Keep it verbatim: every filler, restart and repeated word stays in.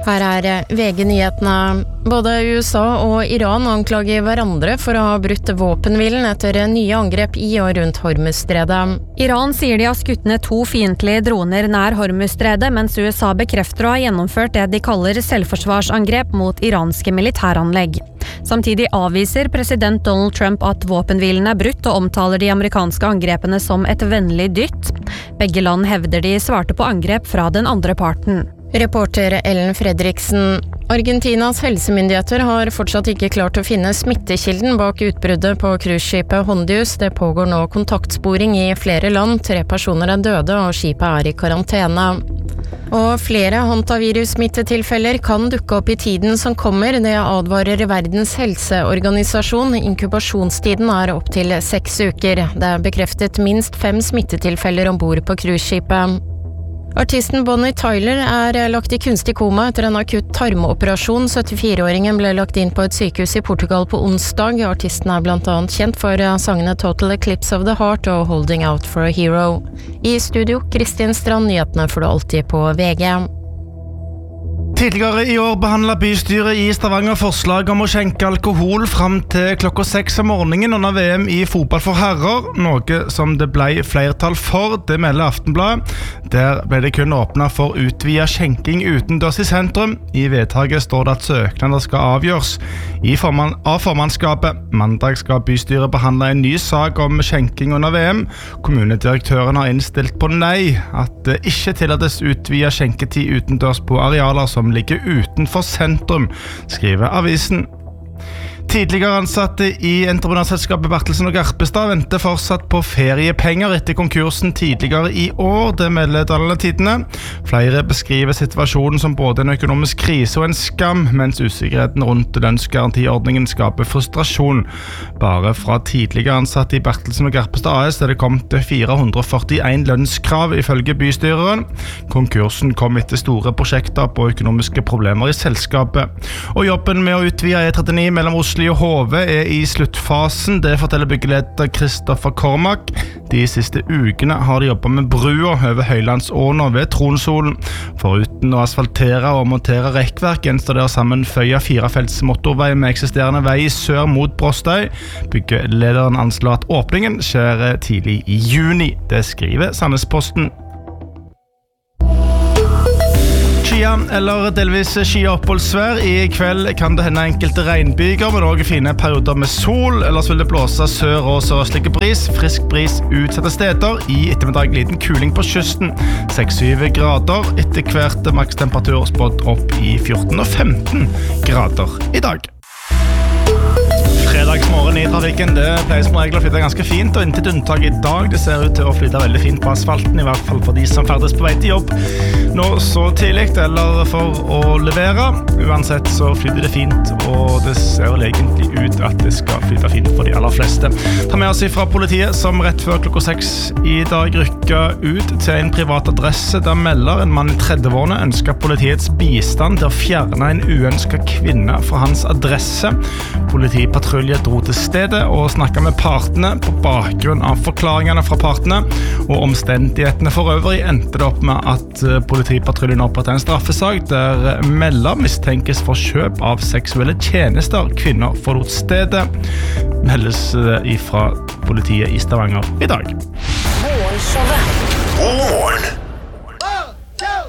Her er V G-nyhetene. Både U S A og Iran anklager hverandre for å ha brutt våpenhvilen etter nye angrep i og rundt Hormuzstredet. Iran sier de har skutt ned to fiendtlige droner nær Hormuzstredet, mens U S A bekrefter å ha gjennomført det de kaller selvforsvarsangrep mot iranske militæranlegg. Samtidig avviser president Donald Trump at våpenhvilen er brutt og omtaler de amerikanske angrepene som et vennlig dytt. Begge land hevder de svarte på angrep fra den andre parten. Reporter Ellen Fredriksen. Argentinas helsemyndigheter har fortsatt ikke klart å finne smittekilden bak utbruddet på cruiseskipet Hondius. Det pågår nå kontaktsporing i flere land. Tre personer er døde, og skipet er i karantene. Og flere hantavirus-smittetilfeller kan dukke opp i tiden som kommer. Det advarer Verdens helseorganisasjon. Inkubasjonstiden er opp til seks uker. Det er bekreftet minst fem smittetilfeller ombord på cruiseskipet. Artisten Bonnie Tyler er lagt i kunstig koma etter en akutt tarmoperasjon. syttifire-åringen ble lagt inn på et sykehus i Portugal på onsdag. Artisten er blant annet kjent for sangene Total Eclipse of the Heart og Holding Out for a Hero. I studio, Kristin Strand, nyhetene får du alltid på V G. Tidligere i år behandlet bystyret i Stavanger forslag om å skjenke alkohol frem til klokka seks om morgenen under V M i fotball for herrer, noe som det ble flertall for, det melder Aftenbladet. Der ble det kun åpnet for utvidet skjenking utendørs i sentrum. I vedtaket står det at søknader skal avgjøres i formann, av formannskapet. Mandag skal bystyret behandle en ny sak om skjenking under V M. Kommunedirektøren har innstilt på nei, at det ikke tillates utvidet skjenketid utendørs på arealer som ligger utenfor sentrum, skriver avisen. Tidligere ansatte i entreprenørselskapet Bertelsen og Garpestad venter fortsatt på feriepenger etter konkursen tidligere i år, det melder Dalane Tidene. Flere beskriver situasjonen som både en økonomisk krise og en skam, mens usikkerheten rundt lønnsgarantiordningen skaper frustrasjon. Bare fra tidligere ansatte i Bertelsen og Garpestad A S er det kommet til fire hundre og førtien lønnskrav ifølge bystyreren. Konkursen kom etter store prosjekter på økonomiske problemer i selskapet. Og jobben med å utvide E trettini mellom Oslo og Hove er i sluttfasen, det forteller byggeleder Kristoffer Kormak. De siste ukene har de jobbet med brua over Høylandsåna ved Tronsolen. Foruten å asfaltere og montere rekkverk gjenstår det å sammenføye firefelts motorvei med eksisterende vei sør mot Brostøy. Byggelederen anslår at åpningen skjer tidlig i juni. Det skriver Sandnesposten. Skia eller delvis skiaoppholdsvær. I kveld kan det hende enkelte regnbyger, men også fine perioder med sol. Ellers vil det blåse sør- og sørøstlige bris. Frisk bris utsatte steder. I ettermiddag liten kuling på kysten. seks til syv grader. Etter hvert makstemperatur spådd opp i fjorten og femten grader i dag. Fredagsmorgen i trafikken, det pleier som regel å flyte ganske fint, og inntil unntak i dag, det ser ut til å flyte veldig fint på asfalten, i hvert fall for de som ferdes på vei til jobb nå så tidlig, eller for å levere. Uansett så flyter det fint, og det ser vel egentlig ut at det skal flyte fint for de aller fleste. Ta med oss fra politiet, som rett før klokka seks i dag rykket ut til en privat adresse. Der melder en mann i tredveårene ønsker politiets bistand til å fjerne en uønsket kvinne fra hans adresse. Politipatrulje dro til stedet og snakket med partene på bakgrunn av forklaringene fra partene, og omstendighetene for øvrig endte det opp med at politipatruljen opprettet en straffesak der melder mistenkes for kjøp av seksuelle tjenester. Kvinner forlot stedet. Meldes ifra politiet i Stavanger i dag. Morgenshowet. God morgen!